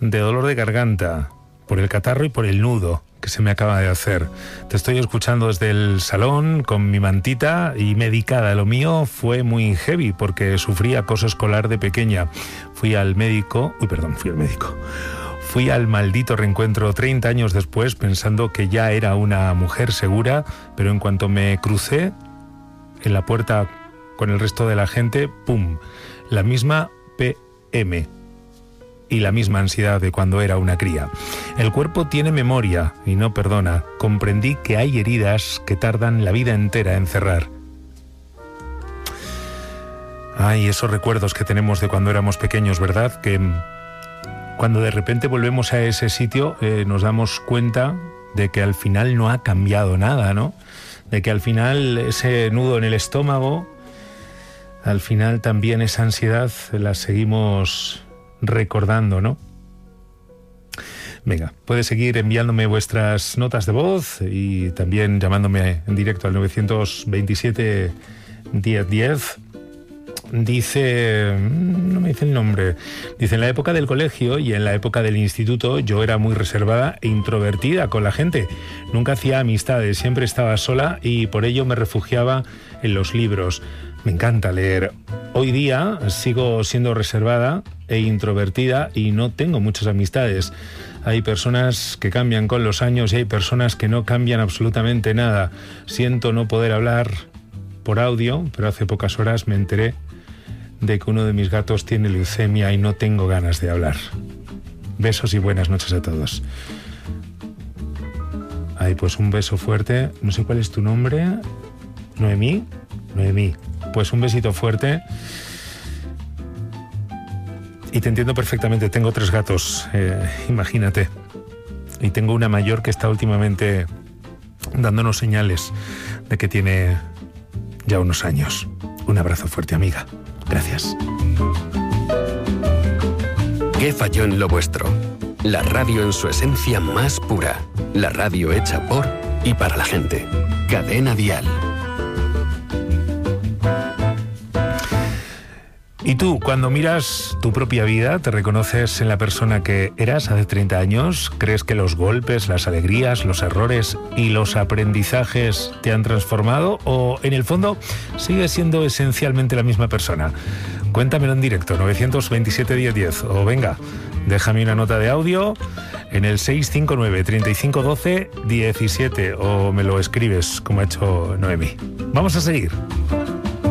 de dolor de garganta, por el catarro y por el nudo que se me acaba de hacer. Te estoy escuchando desde el salón con mi mantita y medicada. Lo mío fue muy heavy porque sufrí acoso escolar de pequeña. Fui al maldito reencuentro 30 años después pensando que ya era una mujer segura, pero en cuanto me crucé en la puerta con el resto de la gente, ¡pum!, la misma PM y la misma ansiedad de cuando era una cría. El cuerpo tiene memoria y no perdona. Comprendí que hay heridas que tardan la vida entera en cerrar. Ay, esos recuerdos que tenemos de cuando éramos pequeños, ¿verdad? Que cuando de repente volvemos a ese sitio nos damos cuenta de que al final no ha cambiado nada, ¿no? De que al final ese nudo en el estómago, al final también esa ansiedad la seguimos recordando, ¿no? Venga, puedes seguir enviándome vuestras notas de voz y también llamándome en directo al 927 1010. Dice, no me dice el nombre, dice: en la época del colegio y en la época del instituto yo era muy reservada e introvertida con la gente. Nunca hacía amistades, siempre estaba sola y por ello me refugiaba en los libros. Me encanta leer. Hoy día sigo siendo reservada e introvertida y no tengo muchas amistades. Hay personas que cambian con los años y hay personas que no cambian absolutamente nada. Siento no poder hablar por audio, pero hace pocas horas me enteré de que uno de mis gatos tiene leucemia y no tengo ganas de hablar. Besos y buenas noches a todos. Ay, pues un beso fuerte. No sé cuál es tu nombre. ¿Noemí? Noemí. Pues un besito fuerte. Y te entiendo perfectamente. Tengo 3 gatos, imagínate. Y tengo una mayor que está últimamente dándonos señales de que tiene ya unos años. Un abrazo fuerte, amiga. Gracias. ¿Qué falló en lo vuestro? La radio en su esencia más pura. La radio hecha por y para la gente. Cadena Dial. ¿Y tú, cuando miras tu propia vida, te reconoces en la persona que eras hace 30 años? ¿Crees que los golpes, las alegrías, los errores y los aprendizajes te han transformado? ¿O, en el fondo, sigues siendo esencialmente la misma persona? Cuéntamelo en directo, 927 1010. O venga, déjame una nota de audio en el 659 35 12 17. O me lo escribes, como ha hecho Noemí. Vamos a seguir.